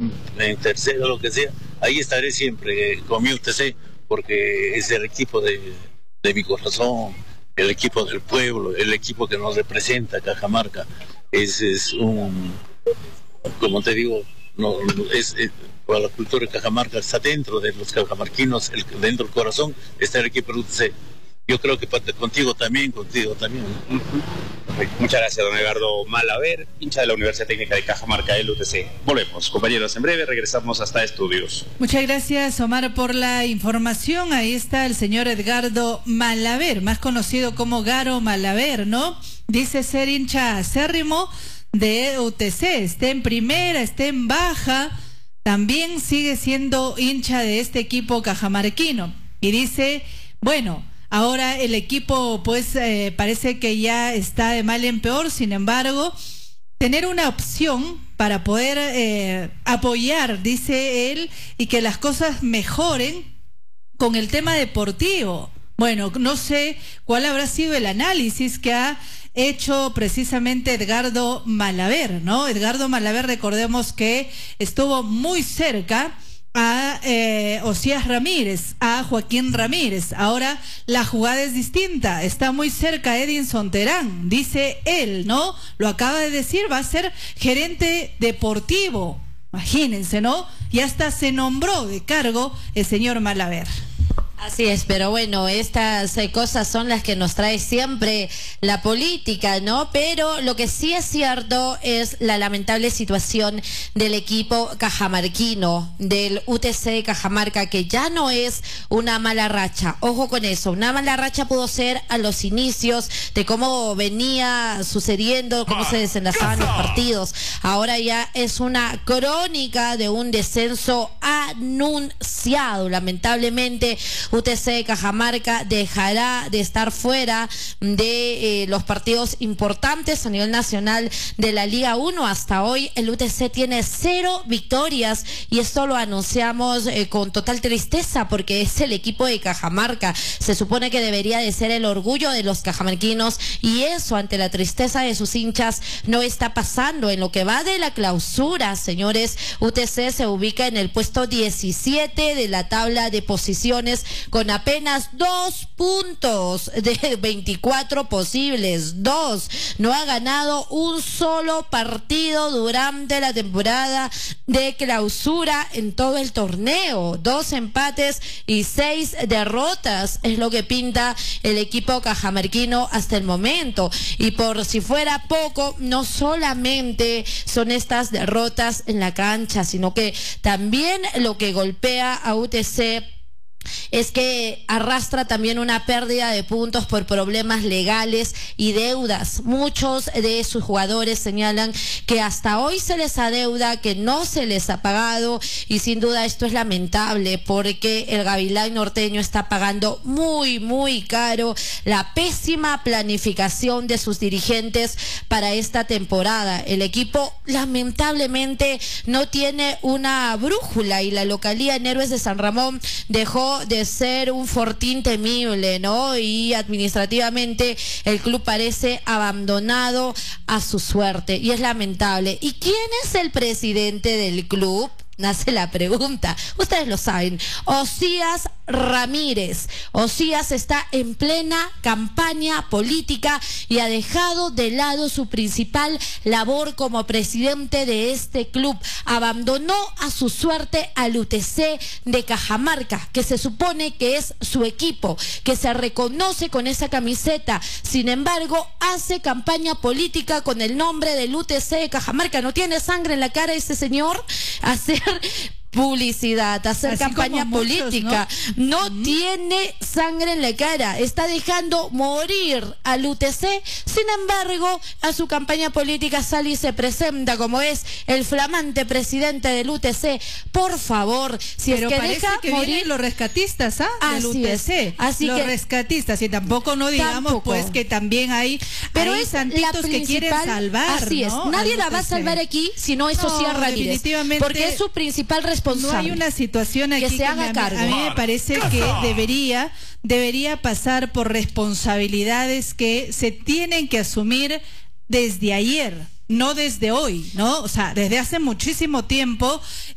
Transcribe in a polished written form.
en tercero, lo que sea, ahí estaré siempre con mi UTC, porque es el equipo de mi corazón, el equipo del pueblo, el equipo que nos representa, Cajamarca. Es un, como te digo, no, para la cultura de Cajamarca está dentro de los cajamarquinos, dentro del corazón está el equipo del UTC. Yo creo que contigo también. Muchas gracias, don Edgardo Malaver, hincha de la Universidad Técnica de Cajamarca, el UTC. Volvemos, compañeros, en breve regresamos hasta estudios. Muchas gracias, Omar, por la información. Ahí está el señor Edgardo Malaver, más conocido como Garo Malaver, ¿no? Dice ser hincha acérrimo de UTC, esté en primera, esté en baja, también sigue siendo hincha de este equipo cajamarquino. Y dice, bueno, ahora el equipo pues parece que ya está de mal en peor, sin embargo, tener una opción para poder apoyar, dice él, y que las cosas mejoren con el tema deportivo. Bueno, no sé cuál habrá sido el análisis que ha hecho precisamente Edgardo Malaver, ¿no? Edgardo Malaver, recordemos que estuvo muy cerca a Osías Ramírez, a Joaquín Ramírez. Ahora la jugada es distinta, está muy cerca a Edinson Terán, dice él, ¿no? Lo acaba de decir, va a ser gerente deportivo. Imagínense, ¿no? Y hasta se nombró de cargo el señor Malaver. Así es, pero bueno, estas cosas son las que nos trae siempre la política, ¿no? Pero lo que sí es cierto es la lamentable situación del equipo cajamarquino, del UTC Cajamarca, que ya no es una mala racha. Ojo con eso, una mala racha pudo ser a los inicios de cómo venía sucediendo, cómo se desenlazaban los partidos. Ahora ya es una crónica de un descenso anunciado, lamentablemente. UTC Cajamarca dejará de estar fuera de los partidos importantes a nivel nacional de la Liga 1. Hasta hoy el UTC tiene 0 victorias y esto lo anunciamos con total tristeza porque es el equipo de Cajamarca. Se supone que debería de ser el orgullo de los cajamarquinos y eso, ante la tristeza de sus hinchas, no está pasando. En lo que va de la clausura, señores, UTC se ubica en el puesto 17 de la tabla de posiciones con apenas 2 puntos de 24 posibles. 2. No ha ganado un solo partido durante la temporada de clausura en todo el torneo. 2 empates y 6 derrotas es lo que pinta el equipo cajamarquino hasta el momento. Y por si fuera poco, no solamente son estas derrotas en la cancha, sino que también lo que golpea a UTC es que arrastra también una pérdida de puntos por problemas legales y deudas. Muchos de sus jugadores señalan que hasta hoy se les adeuda, que no se les ha pagado, y sin duda esto es lamentable porque el Gavilán norteño está pagando muy caro la pésima planificación de sus dirigentes para esta temporada. El equipo lamentablemente no tiene una brújula y la localía en Héroes de San Ramón dejó de ser un fortín temible, ¿no? Y administrativamente el club parece abandonado a su suerte y es lamentable. ¿Y quién es el presidente del club? Nace la pregunta, ustedes lo saben, Osías Ramírez. Osías está en plena campaña política y ha dejado de lado su principal labor como presidente de este club. Abandonó a su suerte al UTC de Cajamarca, que se supone que es su equipo, que se reconoce con esa camiseta. Sin embargo, hace campaña política con el nombre del UTC de Cajamarca. ¿No tiene sangre en la cara ese señor? Hacer publicidad, hacer así campaña política, ¿no? Tiene sangre en la cara, está dejando morir al UTC. Sin embargo, a su campaña política sale y se presenta como es el flamante presidente del UTC. Por favor, si pero es que deja que morir los rescatistas, del UTC, así los que rescatistas, y tampoco no digamos tampoco. Pues que también hay, pero hay es santitos que quieren salvar, así es, ¿no? Nadie la va a salvar aquí si no es Osías Ramírez, porque es su principal responsable. No hay una situación aquí que se haga cargo. A mí me parece que debería pasar por responsabilidades que se tienen que asumir desde ayer, no desde hoy, ¿no? O sea, desde hace muchísimo tiempo.